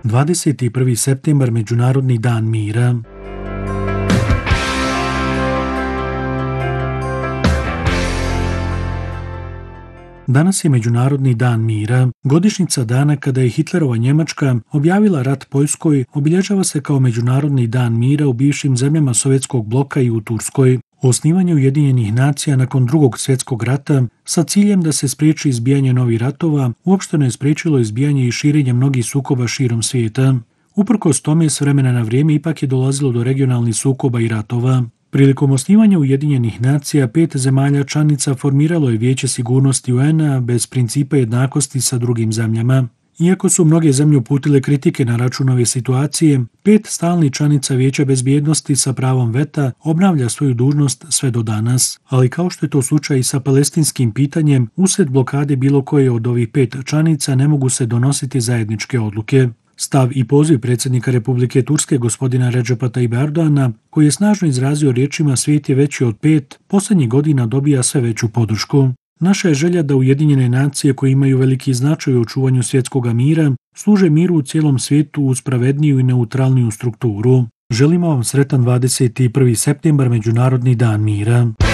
21. septembar Međunarodni dan mira. Danas je Međunarodni dan mira. Godišnjica dana kada je Hitlerova Njemačka objavila rat Poljskoj obilježava se kao Međunarodni dan mira u bivšim zemljama Sovjetskog bloka i u Turskoj. Osnivanje Ujedinjenih nacija nakon Drugog svjetskog rata sa ciljem da se spriječi izbijanje novih ratova uopšteno je spriječilo izbijanje i širenje mnogih sukoba širom svijeta. Uprkos tome, s vremena na vrijeme ipak je dolazilo do regionalnih sukoba i ratova. Prilikom osnivanja Ujedinjenih nacija 5 zemalja članica formiralo je Vijeće sigurnosti UN-a bez principa jednakosti sa drugim zemljama. Iako su mnoge zemlje uputile kritike na račun ove situacije, 5 stalnih članica Vijeća bezbjednosti sa pravom veta obnavlja svoju dužnost sve do danas. Ali kao što je to slučaj i sa palestinskim pitanjem, usred blokade bilo koje od ovih 5 članica ne mogu se donositi zajedničke odluke. Stav i poziv predsjednika Republike Turske gospodina Redžepa Tayyip Erdoana, koji je snažno izrazio riječima svijet je veći od 5, posljednjih godina dobija sve veću podršku. Naša je želja da Ujedinjene nacije koje imaju veliki značaj u očuvanju svjetskog mira služe miru u cijelom svijetu uz pravedniju i neutralniju strukturu. Želimo vam sretan 21. septembar Međunarodni dan mira.